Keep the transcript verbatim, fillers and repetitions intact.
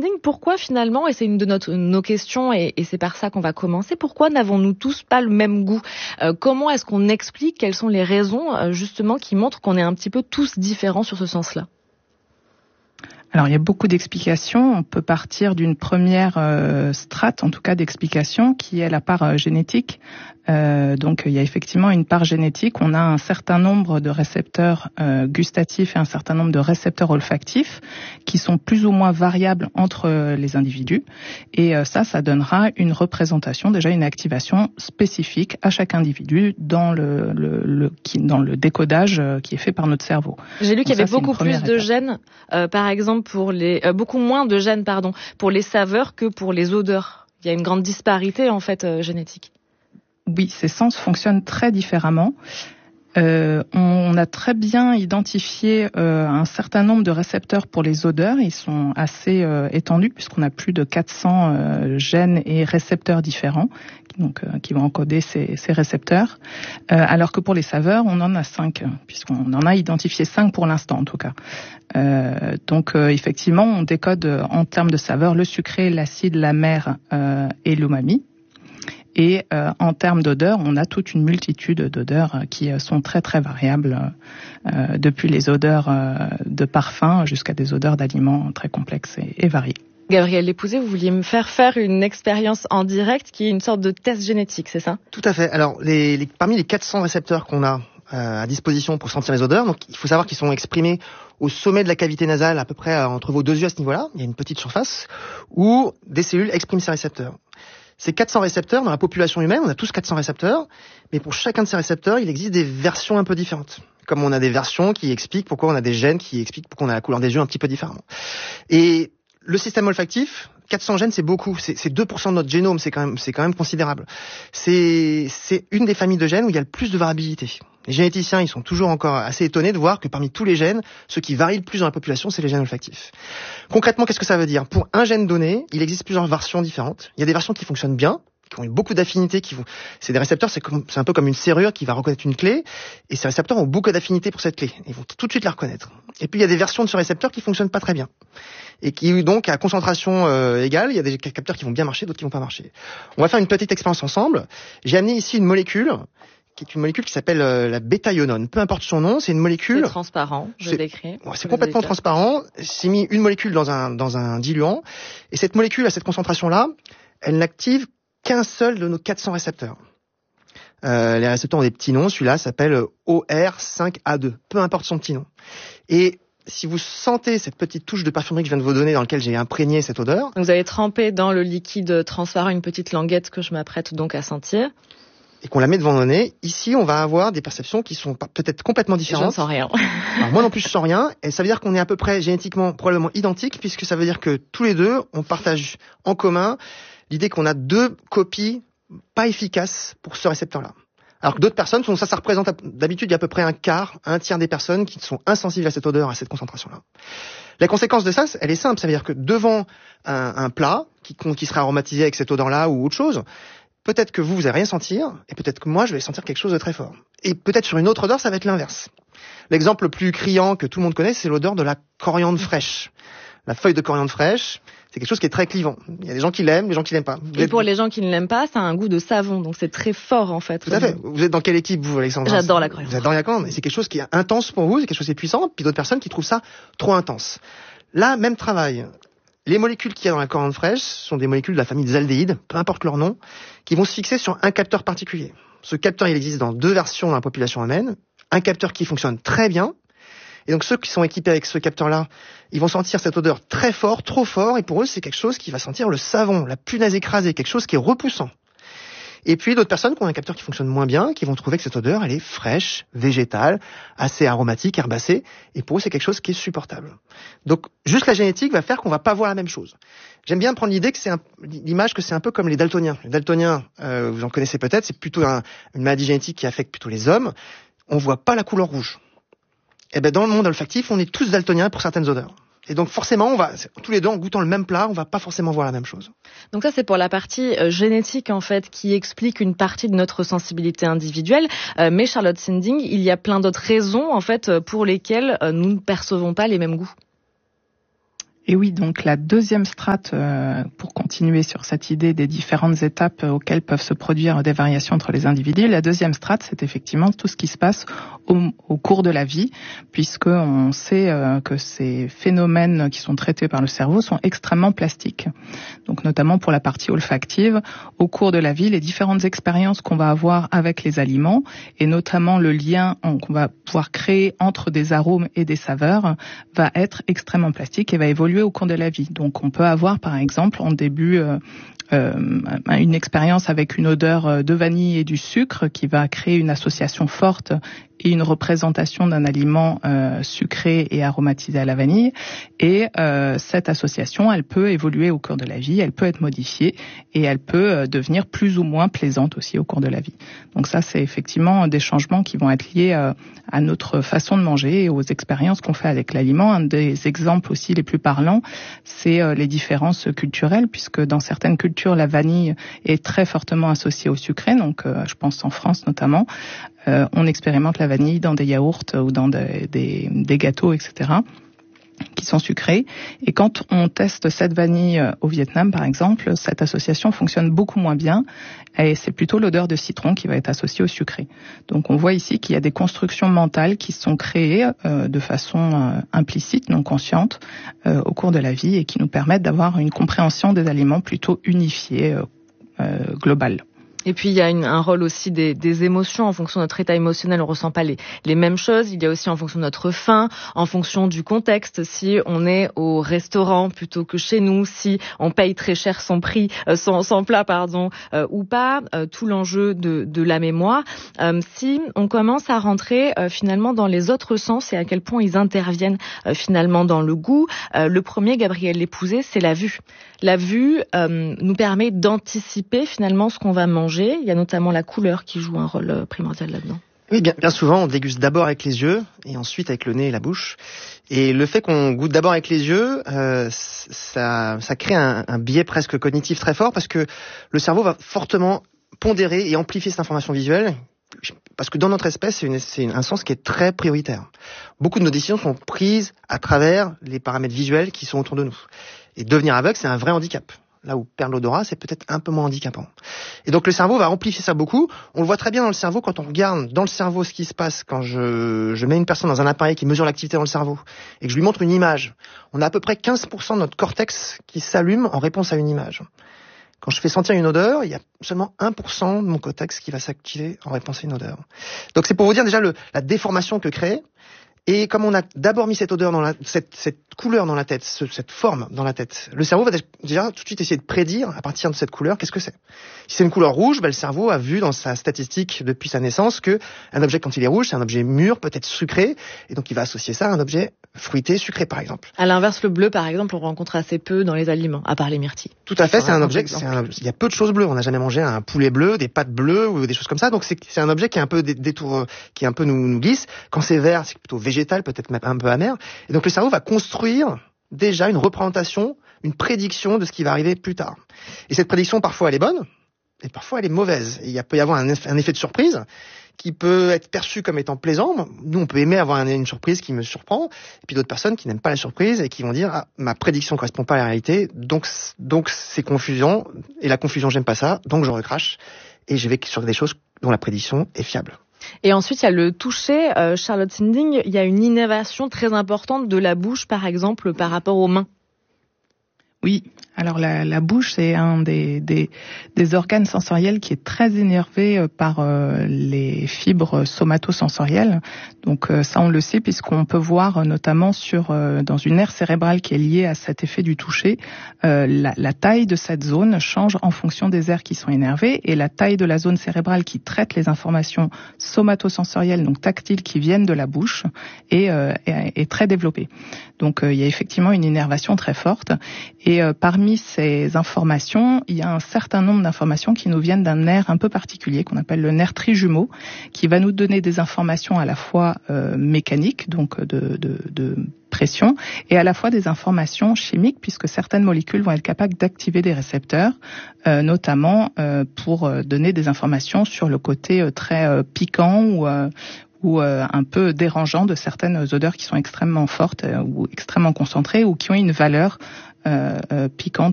Sinding, pourquoi finalement, et c'est une de notre, nos questions et, et c'est par ça qu'on va commencer, pourquoi n'avons-nous tous pas le même goût ? euh, Comment est-ce qu'on explique quelles sont les raisons euh, justement qui montrent qu'on est un petit peu tous différents sur ce sens-là ? Alors, il y a beaucoup d'explications. On peut partir d'une première euh, strate, en tout cas d'explication, qui est la part euh, génétique. Euh, donc, il y a effectivement une part génétique. On a un certain nombre de récepteurs euh, gustatifs et un certain nombre de récepteurs olfactifs qui sont plus ou moins variables entre euh, les individus. Et euh, ça, ça donnera une représentation, déjà une activation spécifique à chaque individu dans le, le, le qui, dans le décodage euh, qui est fait par notre cerveau. J'ai lu qu'il y avait ça, beaucoup plus de étape. gènes, euh, par exemple pour les, euh, beaucoup moins de gènes, pardon, pour les saveurs que pour les odeurs. Il y a une grande disparité en fait euh, génétique. Oui, ces sens fonctionnent très différemment. Euh, on a très bien identifié euh, un certain nombre de récepteurs pour les odeurs. Ils sont assez euh, étendus puisqu'on a plus de quatre cents euh, gènes et récepteurs différents donc, euh, qui vont encoder ces, ces récepteurs. Euh, alors que pour les saveurs, on en a cinq, puisqu'on en a identifié cinq pour l'instant en tout cas. Euh, donc euh, effectivement, on décode euh, en termes de saveurs le sucré, l'acide, l'amer euh, et l'umami. Et euh, en termes d'odeurs, on a toute une multitude d'odeurs qui euh, sont très très variables, euh, depuis les odeurs euh, de parfum jusqu'à des odeurs d'aliments très complexes et, et variées. Gabriel Lépousé, vous vouliez me faire faire une expérience en direct qui est une sorte de test génétique, c'est ça ? Tout à fait. Alors, les, les, parmi les quatre cents récepteurs qu'on a euh, à disposition pour sentir les odeurs, donc il faut savoir qu'ils sont exprimés au sommet de la cavité nasale, à peu près euh, entre vos deux yeux à ce niveau-là, il y a une petite surface, où des cellules expriment ces récepteurs. Ces quatre cents récepteurs, dans la population humaine, on a tous quatre cents récepteurs, mais pour chacun de ces récepteurs, il existe des versions un peu différentes. Comme on a des versions qui expliquent pourquoi on a des gènes qui expliquent pourquoi on a la couleur des yeux un petit peu différemment. Et le système olfactif, quatre cents gènes, c'est beaucoup. C'est, c'est deux pour cent de notre génome, c'est quand même, c'est quand même considérable. C'est, c'est une des familles de gènes où il y a le plus de variabilité. Les généticiens, ils sont toujours encore assez étonnés de voir que parmi tous les gènes, ceux qui varient le plus dans la population, c'est les gènes olfactifs. Concrètement, qu'est-ce que ça veut dire ? Pour un gène donné, il existe plusieurs versions différentes. Il y a des versions qui fonctionnent bien, qui ont beaucoup d'affinités, qui vont, c'est des récepteurs, c'est comme, c'est un peu comme une serrure qui va reconnaître une clé, et ces récepteurs ont beaucoup d'affinités pour cette clé. Ils vont tout de suite la reconnaître. Et puis il y a des versions de ce récepteur qui fonctionnent pas très bien. Et qui, donc, à concentration euh, égale, il y a des capteurs qui vont bien marcher, d'autres qui vont pas marcher. On va faire une petite expérience ensemble. J'ai amené ici une molécule, qui est une molécule qui s'appelle euh, la bêta-ionone. Peu importe son nom, c'est une molécule... C'est transparent, je c'est, l'écris. Ouais, c'est complètement transparent. C'est mis une molécule dans un, dans un diluant. Et cette molécule, à cette concentration-là, elle n'active qu'un seul de nos quatre cents récepteurs. Euh, les récepteurs ont des petits noms. Celui-là s'appelle O R cinq A deux. Peu importe son petit nom. Et si vous sentez cette petite touche de parfumerie que je viens de vous donner dans laquelle j'ai imprégné cette odeur... Vous avez trempé dans le liquide transparent une petite languette que je m'apprête donc à sentir. Et qu'on la met devant nos nez, ici on va avoir des perceptions qui sont peut-être complètement différentes. Je ne sens rien. Alors moi non plus je sens rien, et ça veut dire qu'on est à peu près génétiquement probablement identiques, puisque ça veut dire que tous les deux, on partage en commun l'idée qu'on a deux copies pas efficaces pour ce récepteur-là. Alors que d'autres personnes, ça, ça représente d'habitude il y a à peu près un quart, un tiers des personnes qui sont insensibles à cette odeur, à cette concentration-là. La conséquence de ça, elle est simple, ça veut dire que devant un, un plat qui, qui sera aromatisé avec cette odeur-là ou autre chose, peut-être que vous, vous allez rien sentir, et peut-être que moi, je vais sentir quelque chose de très fort. Et peut-être sur une autre odeur, ça va être l'inverse. L'exemple le plus criant que tout le monde connaît, c'est l'odeur de la coriandre fraîche. La feuille de coriandre fraîche, c'est quelque chose qui est très clivant. Il y a des gens qui l'aiment, des gens qui l'aiment pas. Vous et êtes... pour les gens qui ne l'aiment pas, ça a un goût de savon, donc c'est très fort en fait. Tout à fait. Vous êtes dans quelle équipe, vous, Alexandra ? J'adore la coriandre. Vous adorez la coriandre, mais c'est quelque chose qui est intense pour vous, c'est quelque chose qui est puissant, puis d'autres personnes qui trouvent ça trop intense. Là, même travail. Les molécules qu'il y a dans la coriandre fraîche sont des molécules de la famille des aldéhydes, peu importe leur nom, qui vont se fixer sur un capteur particulier. Ce capteur, il existe dans deux versions dans la population humaine. Un capteur qui fonctionne très bien. Et donc ceux qui sont équipés avec ce capteur-là, ils vont sentir cette odeur très fort, trop fort, et pour eux, c'est quelque chose qui va sentir le savon, la punaise écrasée, quelque chose qui est repoussant. Et puis d'autres personnes qui ont un capteur qui fonctionne moins bien, qui vont trouver que cette odeur, elle est fraîche, végétale, assez aromatique, herbacée, et pour eux, c'est quelque chose qui est supportable. Donc juste la génétique va faire qu'on va pas voir la même chose. J'aime bien prendre l'idée que c'est un, l'image que c'est un peu comme les daltoniens. Les daltoniens, euh, vous en connaissez peut-être, c'est plutôt un, une maladie génétique qui affecte plutôt les hommes. On voit pas la couleur rouge. Et ben dans le monde olfactif, on est tous daltoniens pour certaines odeurs. Et donc forcément, on va tous les deux en goûtant le même plat, on va pas forcément voir la même chose. Donc ça, c'est pour la partie euh, génétique en fait, qui explique une partie de notre sensibilité individuelle. Euh, mais Charlotte Sinding, il y a plein d'autres raisons en fait pour lesquelles euh, nous ne percevons pas les mêmes goûts. Et oui, donc la deuxième strate, euh, pour continuer sur cette idée des différentes étapes auxquelles peuvent se produire des variations entre les individus, la deuxième strate, c'est effectivement tout ce qui se passe au, au cours de la vie, puisque on sait euh, que ces phénomènes qui sont traités par le cerveau sont extrêmement plastiques. Donc notamment pour la partie olfactive, au cours de la vie, les différentes expériences qu'on va avoir avec les aliments, et notamment le lien qu'on va pouvoir créer entre des arômes et des saveurs, va être extrêmement plastique et va évoluer au cours de la vie. Donc on peut avoir par exemple en début euh, euh, une expérience avec une odeur de vanille et du sucre qui va créer une association forte et une représentation d'un aliment euh, sucré et aromatisé à la vanille. Et euh, cette association, elle peut évoluer au cours de la vie, elle peut être modifiée et elle peut euh, devenir plus ou moins plaisante aussi au cours de la vie. Donc ça, c'est effectivement des changements qui vont être liés euh, à notre façon de manger et aux expériences qu'on fait avec l'aliment. Un des exemples aussi les plus parlants, c'est euh, les différences culturelles, puisque dans certaines cultures, la vanille est très fortement associée au sucré. Donc euh, je pense en France notamment. Euh, on expérimente la vanille dans des yaourts ou dans des, des, des gâteaux, et cetera, qui sont sucrés. Et quand on teste cette vanille au Vietnam, par exemple, cette association fonctionne beaucoup moins bien et c'est plutôt l'odeur de citron qui va être associée au sucré. Donc on voit ici qu'il y a des constructions mentales qui sont créées euh, de façon euh, implicite, non consciente, euh, au cours de la vie et qui nous permettent d'avoir une compréhension des aliments plutôt unifiée, euh, euh, globale. Et puis il y a une, un rôle aussi des, des émotions. En fonction de notre état émotionnel, on ressent pas les, les mêmes choses. Il y a aussi en fonction de notre faim, en fonction du contexte. Si on est au restaurant plutôt que chez nous, si on paye très cher son prix, euh, son, son plat, pardon, euh, ou pas, euh, tout l'enjeu de, de la mémoire. Euh, si on commence à rentrer euh, finalement dans les autres sens et à quel point ils interviennent euh, finalement dans le goût. Euh, le premier, Gabriel Lépousé, c'est la vue. La vue euh, nous permet d'anticiper finalement ce qu'on va manger. Il y a notamment la couleur qui joue un rôle primordial là-dedans. Oui, bien, bien souvent, on déguste d'abord avec les yeux et ensuite avec le nez et la bouche. Et le fait qu'on goûte d'abord avec les yeux, euh, ça, ça crée un, un biais presque cognitif très fort parce que le cerveau va fortement pondérer et amplifier cette information visuelle. Parce que dans notre espèce, c'est, une, c'est un sens qui est très prioritaire. Beaucoup de nos décisions sont prises à travers les paramètres visuels qui sont autour de nous. Et devenir aveugle, c'est un vrai handicap. Là où perdre l'odorat, c'est peut-être un peu moins handicapant. Et donc le cerveau va amplifier ça beaucoup. On le voit très bien dans le cerveau quand on regarde dans le cerveau ce qui se passe quand je, je mets une personne dans un appareil qui mesure l'activité dans le cerveau et que je lui montre une image. On a à peu près quinze pour cent de notre cortex qui s'allume en réponse à une image. Quand je fais sentir une odeur, il y a seulement un pour cent de mon cortex qui va s'activer en réponse à une odeur. Donc c'est pour vous dire déjà le, la déformation que crée. Et comme on a d'abord mis cette odeur dans la, cette, cette couleur dans la tête, ce, cette forme dans la tête, le cerveau va déjà tout de suite essayer de prédire à partir de cette couleur qu'est-ce que c'est. Si c'est une couleur rouge, ben, le cerveau a vu dans sa statistique depuis sa naissance que un objet quand il est rouge, c'est un objet mûr, peut-être sucré, et donc il va associer ça à un objet fruité, sucré par exemple. À l'inverse, le bleu par exemple, on rencontre assez peu dans les aliments, à part les myrtilles. Tout à fait, c'est un objet, c'est un, il y a peu de choses bleues. On n'a jamais mangé un poulet bleu, des pâtes bleues ou des choses comme ça, donc c'est, c'est un objet qui est un peu détour, qui est un peu nous, nous glisse. Quand c'est vert, c'est plutôt végétal, peut-être même un peu amer. Et donc le cerveau va construire déjà une représentation, une prédiction de ce qui va arriver plus tard. Et cette prédiction, parfois, elle est bonne, et parfois, elle est mauvaise. Et il peut y avoir un effet, un effet de surprise qui peut être perçu comme étant plaisant. Nous, on peut aimer avoir une surprise qui me surprend, et puis d'autres personnes qui n'aiment pas la surprise et qui vont dire ah, ma prédiction correspond pas à la réalité, donc donc c'est confusion, et la confusion, j'aime pas ça, donc je recrache, et je vais sur des choses dont la prédiction est fiable. Et ensuite, il y a le toucher. Euh, Charlotte Sinding, il y a une innervation très importante de la bouche, par exemple, par rapport aux mains. Oui, alors la, la bouche, c'est un des, des, des organes sensoriels qui est très innervé par euh, les fibres somatosensorielles. Donc euh, ça, on le sait puisqu'on peut voir euh, notamment sur euh, dans une aire cérébrale qui est liée à cet effet du toucher, euh, la, la taille de cette zone change en fonction des aires qui sont innervées et la taille de la zone cérébrale qui traite les informations somatosensorielles, donc tactiles, qui viennent de la bouche, est, euh, est, est très développée. Donc euh, il y a effectivement une innervation très forte et euh, parmi ces informations, il y a un certain nombre d'informations qui nous viennent d'un nerf un peu particulier qu'on appelle le nerf trijumeau, qui va nous donner des informations à la fois euh, mécaniques, donc de, de, de pression, et à la fois des informations chimiques, puisque certaines molécules vont être capables d'activer des récepteurs, euh, notamment euh, pour donner des informations sur le côté euh, très euh, piquant ou, euh, ou euh, un peu dérangeant de certaines odeurs qui sont extrêmement fortes euh, ou extrêmement concentrées ou qui ont une valeur euh, euh, piquante